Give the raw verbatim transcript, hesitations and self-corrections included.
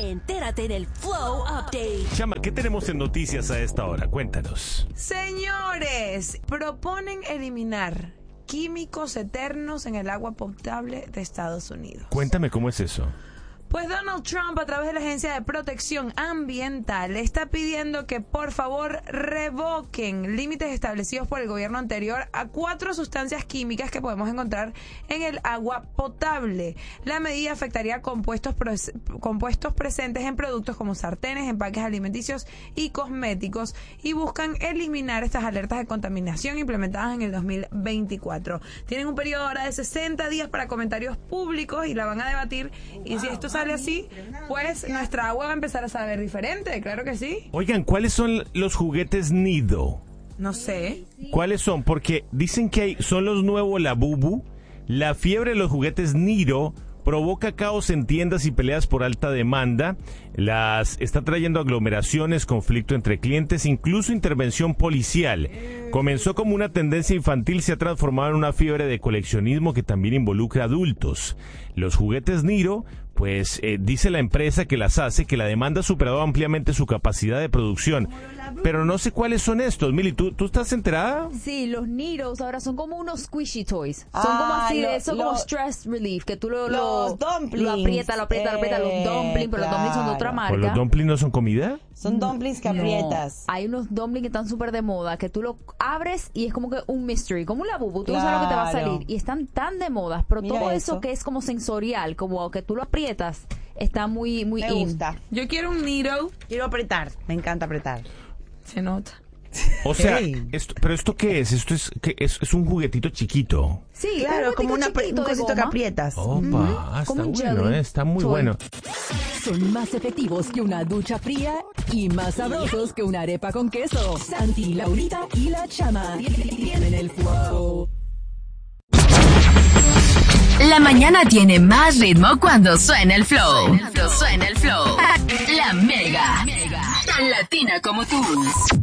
Entérate en el Flow Update. Chama, ¿qué tenemos en noticias a esta hora? Cuéntanos. Señores, proponen eliminar químicos eternos en el agua potable de Estados Unidos. Cuéntame cómo es eso. Pues Donald Trump, a través de la Agencia de Protección Ambiental, está pidiendo que por favor revoquen límites establecidos por el gobierno anterior a cuatro sustancias químicas que podemos encontrar en el agua potable. La medida afectaría a compuestos, compuestos presentes en productos como sartenes, empaques alimenticios y cosméticos, y buscan eliminar estas alertas de contaminación implementadas en el dos mil veinticuatro. Tienen un periodo ahora de sesenta días para comentarios públicos y la van a debatir, y si esto sale así, pues nuestra agua va a empezar a saber diferente, claro que sí. Oigan, ¿cuáles son los juguetes Nido? No sé. ¿Cuáles son? Porque dicen que hay, son los nuevos Labubu. La fiebre de los juguetes Nido provoca caos en tiendas y peleas por alta demanda. Las está trayendo aglomeraciones, conflicto entre clientes, incluso intervención policial. Comenzó como una tendencia infantil, se ha transformado en una fiebre de coleccionismo que también involucra adultos. Los juguetes Nido, pues eh, dice la empresa que las hace, que la demanda ha superado ampliamente su capacidad de producción. Pero no sé cuáles son estos. Mili, ¿tú, ¿tú estás enterada? Sí, los Nidos ahora son como unos squishy toys. Son Ah, como así, lo- de- son lo- como stress relief, que tú lo, los lo, dumplings. lo aprietas, lo aprietas, lo aprietas, Eh, los dumplings, pero los dumplings son de otra claro. marca. ¿O los dumplings no son comida? Son dumplings que No, aprietas. hay unos dumplings que están súper de moda, que tú lo abres y es como que un mystery, como un labubu, tú no sabes lo que te va a Claro. salir. Y están tan de moda, pero Mira todo eso. eso que es como sensorial, como que tú lo aprietas, está muy, muy Me in. gusta. Yo quiero un Nido. Quiero apretar. Me encanta apretar. Se nota. O sea, Hey. esto, ¿pero esto qué es? Esto es, ¿qué es? Es un juguetito chiquito. Sí, Claro, un como una, juguetico un chiquito de cosito que goma. aprietas. Opa, ah, está como un bueno, jelly eh, está muy toy. bueno. Son más efectivos que una ducha fría y más sabrosos que una arepa con queso. Santi, Laurita y la Chama tienen el Flow. La mañana tiene más ritmo cuando suena el flow. Cuando suena el flow. La Mega. Tan latina como tú.